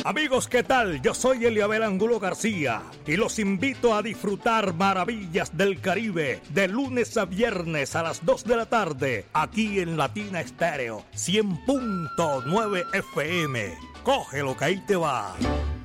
Amigos, ¿qué tal? Yo soy Eliabel Angulo García y los invito a disfrutar maravillas del Caribe de lunes a viernes a las 2 de la tarde aquí en Latina Estéreo 100.9 FM. Cógelo que ahí te va.